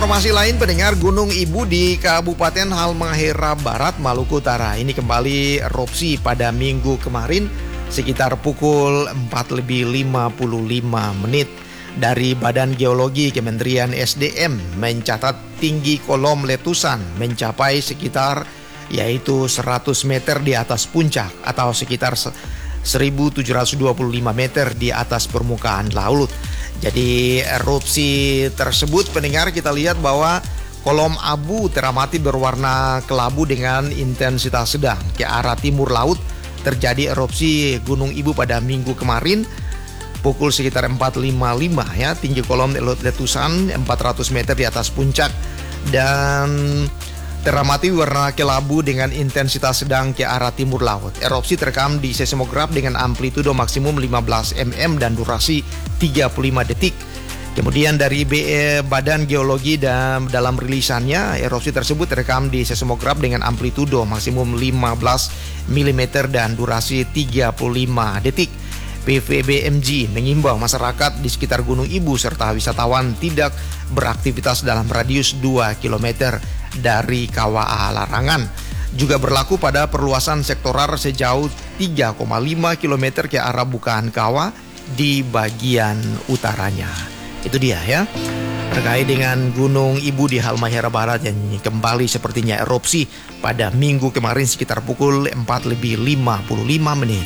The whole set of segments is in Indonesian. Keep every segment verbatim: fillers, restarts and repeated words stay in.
Informasi lain, pendengar, Gunung Ibu di Kabupaten Halmahera Barat, Maluku Utara ini kembali erupsi pada minggu kemarin sekitar pukul empat lebih lima puluh lima menit. Dari Badan Geologi Kementerian S D M mencatat tinggi kolom letusan mencapai sekitar yaitu seratus meter di atas puncak atau sekitar seribu tujuh ratus dua puluh lima meter di atas permukaan laut. Jadi erupsi tersebut, pendengar, kita lihat bahwa kolom abu teramati berwarna kelabu dengan intensitas sedang ke arah timur laut. Terjadi erupsi Gunung Ibu pada minggu kemarin pukul sekitar empat lima puluh lima ya, tinggi kolom letusan empat ratus meter di atas puncak dan teramati warna kelabu dengan intensitas sedang ke arah timur laut. Erupsi terekam di seismograf dengan amplitudo maksimum lima belas milimeter dan durasi tiga puluh lima detik. Kemudian dari B E, Badan Geologi dan dalam rilisannya, erupsi tersebut terekam di seismograf dengan amplitudo maksimum lima belas milimeter dan durasi tiga puluh lima detik. P V B M G mengimbau masyarakat di sekitar Gunung Ibu serta wisatawan tidak beraktivitas dalam radius dua kilometer dari kawah larangan. Juga berlaku pada perluasan sektoral sejauh tiga koma lima kilometer ke arah bukaan kawah di bagian utaranya. Itu dia ya, terkait dengan Gunung Ibu di Halmahera Barat yang kembali sepertinya erupsi pada minggu kemarin sekitar pukul empat lebih lima puluh lima menit.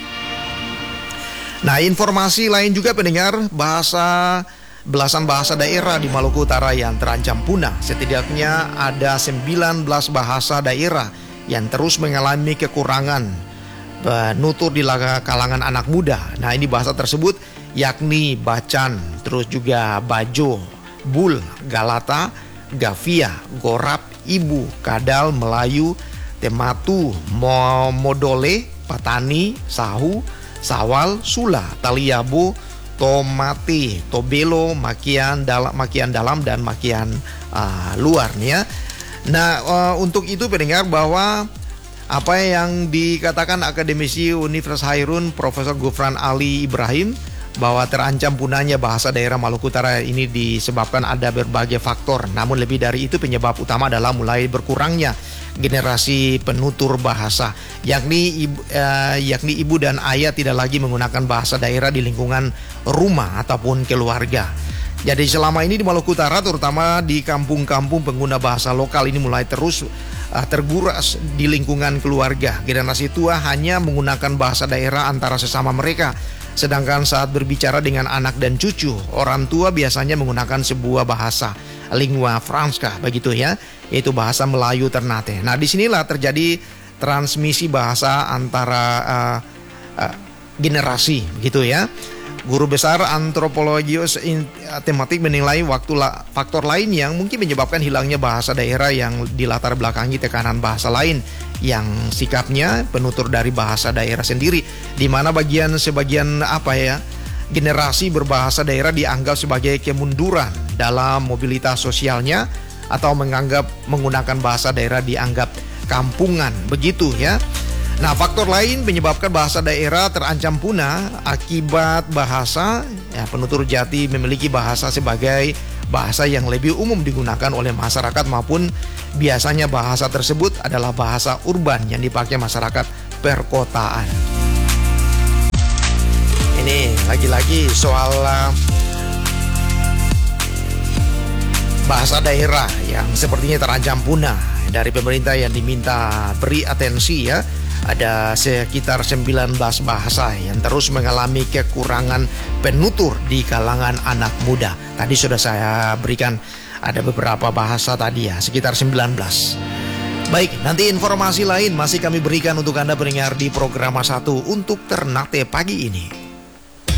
Nah, informasi lain juga, pendengar, bahasa belasan bahasa daerah di Maluku Utara yang terancam punah. Setidaknya ada sembilan belas bahasa daerah yang terus mengalami kekurangan penutur di kalangan anak muda. Nah, ini bahasa tersebut yakni Bacan, terus juga Bajo, Bul, Galata, Gavia, Gorap, Ibu, Kadal, Melayu, Tematu, Modole, Patani, Sahu, Sawal, Sula, Taliabo, Tomati, Tobelo, makian dalam, makian dalam dan makian uh, luar nih ya. Nah, uh, untuk itu pendengar, bahwa apa yang dikatakan akademisi Universitas Hairun Profesor Gufran Ali Ibrahim bahwa terancam punahnya bahasa daerah Maluku Utara ini disebabkan ada berbagai faktor. Namun lebih dari itu, penyebab utama adalah mulai berkurangnya generasi penutur bahasa, yakni ibu, eh, yakni ibu dan ayah tidak lagi menggunakan bahasa daerah di lingkungan rumah ataupun keluarga. Jadi selama ini di Maluku Utara, terutama di kampung-kampung, pengguna bahasa lokal ini mulai terus uh, terguras di lingkungan keluarga. Generasi tua hanya menggunakan bahasa daerah antara sesama mereka. Sedangkan saat berbicara dengan anak dan cucu, orang tua biasanya menggunakan sebuah bahasa, lingua franca, begitu ya, yaitu bahasa Melayu Ternate. Nah, disinilah terjadi transmisi bahasa antara uh, uh, generasi, gitu ya. Guru besar antropologi tematik menilai waktu la, faktor lain yang mungkin menyebabkan hilangnya bahasa daerah yang dilatar belakangi tekanan bahasa lain yang sikapnya penutur dari bahasa daerah sendiri, di mana bagian sebagian apa ya generasi berbahasa daerah dianggap sebagai kemunduran dalam mobilitas sosialnya atau menganggap menggunakan bahasa daerah dianggap kampungan, begitu ya. Nah, faktor lain menyebabkan bahasa daerah terancam punah akibat bahasa ya, penutur jati memiliki bahasa sebagai bahasa yang lebih umum digunakan oleh masyarakat, maupun biasanya bahasa tersebut adalah bahasa urban yang dipakai masyarakat perkotaan. Ini lagi-lagi soal uh, bahasa daerah yang sepertinya terancam punah. Dari pemerintah yang diminta beri atensi ya. Ada sekitar sembilan belas bahasa yang terus mengalami kekurangan penutur di kalangan anak muda. Tadi sudah saya berikan ada beberapa bahasa tadi ya, sekitar sembilan belas. Baik, nanti informasi lain masih kami berikan untuk Anda pendengar di program satu untuk Ternate pagi ini.